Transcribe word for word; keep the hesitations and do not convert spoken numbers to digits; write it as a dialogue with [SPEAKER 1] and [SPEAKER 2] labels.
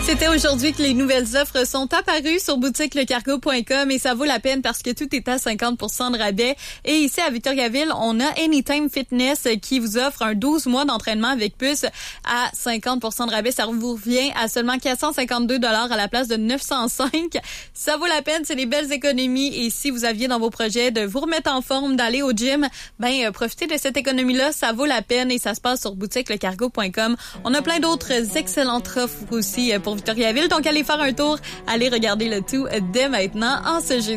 [SPEAKER 1] C'était aujourd'hui que les nouvelles offres sont apparues sur boutique le cargo point com et ça vaut la peine parce que tout est à cinquante pour cent de rabais. Et ici à Victoriaville, on a Anytime Fitness qui vous offre un douze mois d'entraînement avec puce à cinquante pour cent de rabais. Ça vous revient à seulement quatre cent cinquante-deux dollars à la place de neuf cent cinq. Ça vaut la peine, c'est des belles économies. Et si vous aviez dans vos projets de vous remettre en forme, d'aller au gym, ben euh, profitez de cette économie-là, ça vaut la peine et ça se passe sur boutique le cargo point com. On a plein d'autres excellentes offres aussi pour Victoriaville. Donc, allez faire un tour, allez regarder le tout dès maintenant en ce jeudi.